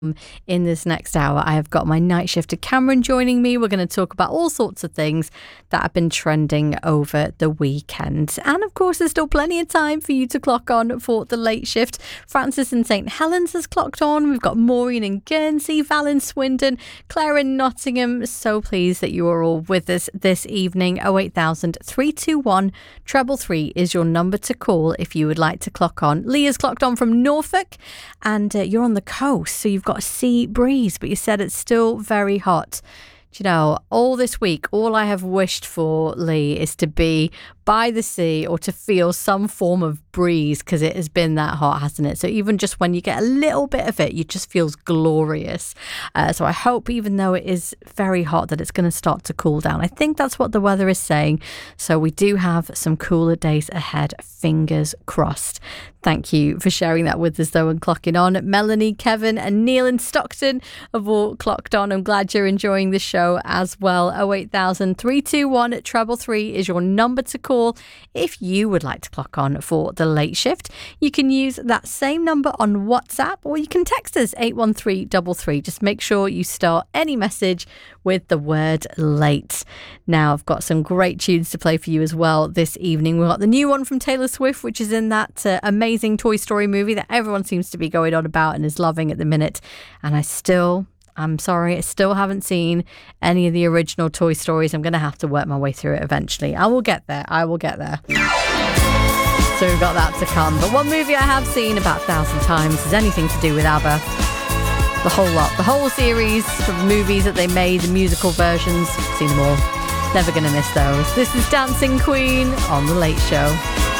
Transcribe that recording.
In this next hour, I have got my night shifter Cameron joining me. We're going to talk about all sorts of things that have been trending over the weekend. And of course, there's still plenty of time for you to clock on for the late shift. Francis in St Helens has clocked on. We've got Maureen in Guernsey, Val in Swindon, Claire in Nottingham. So pleased that you are all with us this evening. 08000 321 333 is your number to call if you would like to clock on. Leah's clocked on from Norfolk, and you're on the coast, so you've got a sea breeze, but you said it's still very hot. Do you know, all this week, all I have wished for, Lee, is to be by the sea or to feel some form of breeze, because it has been that hot, hasn't it? So even just when you get a little bit of it, it just feels glorious. So I hope, even though it is very hot, that it's going to start to cool down. I think that's what the weather is saying. So we do have some cooler days ahead. Fingers crossed. Thank you for sharing that with us, though, and clocking on. Melanie, Kevin and Neil in Stockton have all clocked on. I'm glad you're enjoying the show as well. 08000 321 333 is your number to call if you would like to clock on for the late shift. You can use that same number on WhatsApp, or you can text us 81333. Just make sure you start any message with the word late. Now, I've got some great tunes to play for you as well this evening. We've got the new one from Taylor Swift, which is in that amazing Toy Story movie that everyone seems to be going on about and is loving at the minute. And I'm sorry, I still haven't seen any of the original Toy Stories. I'm going to have to work my way through it eventually. I will get there. So we've got that to come. But one movie I have seen about 1,000 times is anything to do with ABBA. The whole lot. The whole series of movies that they made, the musical versions. Seen them all. Never going to miss those. This is Dancing Queen on The Late Show.